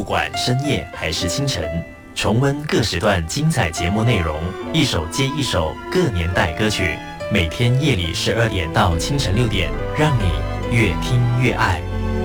管深夜还是清晨，重温各时段精彩节目内容，一首接一首各年代歌曲，每天夜里12点到清晨6点，让你越听越爱。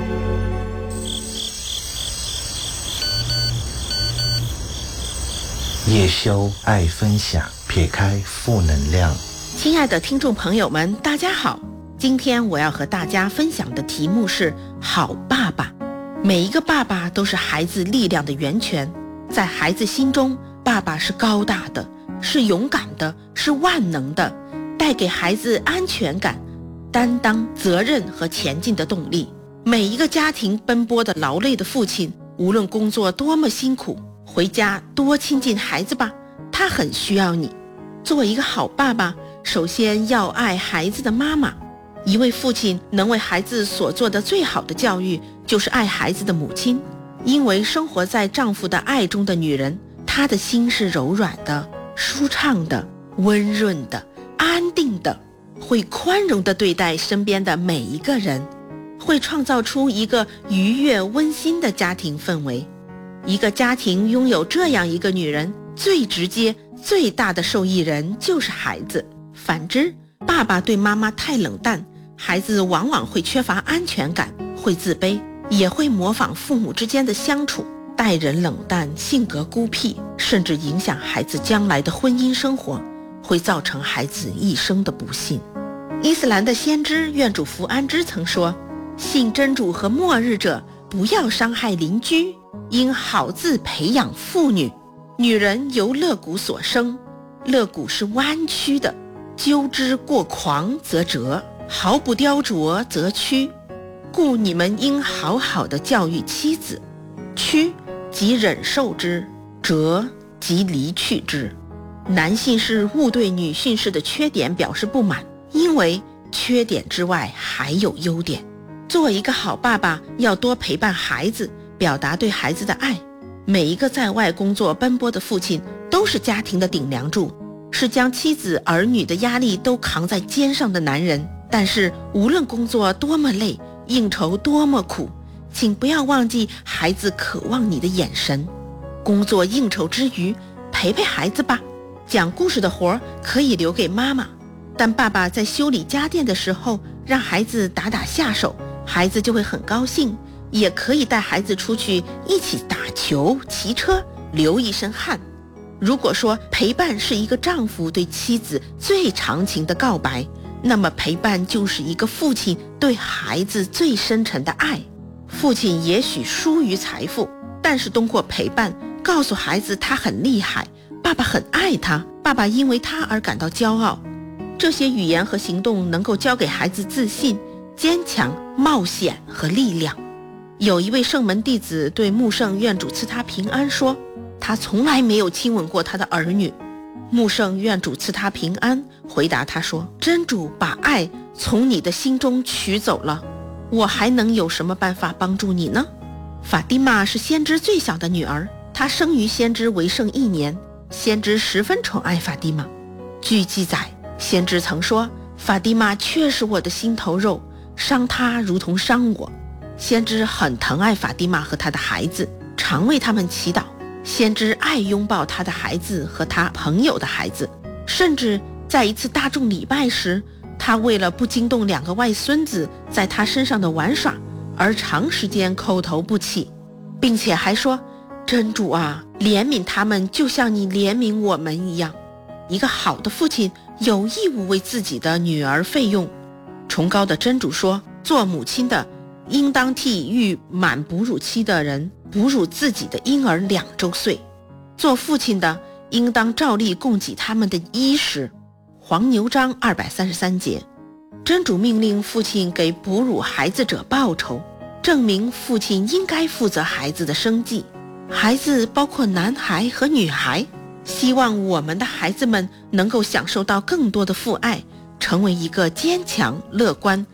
叶修爱分享，撇开负能量。 亲爱的听众朋友们，大家好，今天我要和大家分享的题目是好爸爸。每一个爸爸都是孩子力量的源泉，在孩子心中，爸爸是高大的，是勇敢的，是万能的，带给孩子安全感、担当、责任和前进的动力。每一个家庭奔波的劳累的父亲，无论工作多么辛苦，回家多亲近孩子吧，他很需要你。做一个好爸爸，首先要爱孩子的妈妈。一位父亲能为孩子所做的最好的教育，就是爱孩子的母亲。因为生活在丈夫的爱中的女人，她的心是柔软的、舒畅的、温润的、安定的，会宽容地对待身边的每一个人，会创造出一个愉悦温馨的家庭氛围。一个家庭拥有这样一个女人，最直接最大的受益人就是孩子。反之，爸爸对妈妈太冷淡，孩子往往会缺乏安全感，会自卑，也会模仿父母之间的相处，待人冷淡，性格孤僻，甚至影响孩子将来的婚姻生活，会造成孩子一生的不幸。伊斯兰的先知愿主福安之曾说，信真主和末日者不要伤害邻居，应好自培养妇女。女人由肋骨所生，肋骨是弯曲的，揪之过狂则折，毫不雕琢则曲，故你们应好好的教育妻子。曲即忍受之，折即离去之。男性是勿对女性是的缺点表示不满，因为缺点之外还有优点。做一个好爸爸，要多陪伴孩子，表达对孩子的爱。每一个在外工作奔波的父亲都是家庭的顶梁柱，是将妻子儿女的压力都扛在肩上的男人。但是无论工作多么累，应酬多么苦，请不要忘记孩子渴望你的眼神。工作应酬之余，陪陪孩子吧。讲故事的活可以留给妈妈，但爸爸在修理家电的时候，让孩子打打下手，孩子就会很高兴。也可以带孩子出去一起打球、骑车，流一身汗。如果说陪伴是一个丈夫对妻子最长情的告白，那么陪伴就是一个父亲对孩子最深沉的爱。父亲也许疏于财富，但是通过陪伴告诉孩子他很厉害，爸爸很爱他，爸爸因为他而感到骄傲。这些语言和行动能够教给孩子自信、坚强、冒险和力量。有一位圣门弟子对穆圣愿主赐他平安说，他从来没有亲吻过他的儿女。穆圣愿主赐他平安回答他说，真主把爱从你的心中取走了，我还能有什么办法帮助你呢？法蒂玛是先知最小的女儿，她生于先知为圣1年，先知十分宠爱法蒂玛。据记载，先知曾说，法蒂玛确是我的心头肉，伤她如同伤我。先知很疼爱法蒂玛和她的孩子，常为他们祈祷。先知爱拥抱他的孩子和他朋友的孩子，甚至在一次大众礼拜时，他为了不惊动2个外孙子在他身上的玩耍，而长时间口头不起，并且还说，真主啊，怜悯他们就像你怜悯我们一样。一个好的父亲有义务为自己的女儿费用。崇高的真主说，做母亲的应当替育满哺乳期的人哺乳自己的婴儿2周岁，做父亲的应当照例供给他们的衣食。黄牛章233节。真主命令父亲给哺乳孩子者报酬，证明父亲应该负责孩子的生计。孩子包括男孩和女孩，希望我们的孩子们能够享受到更多的父爱，成为一个坚强、乐观、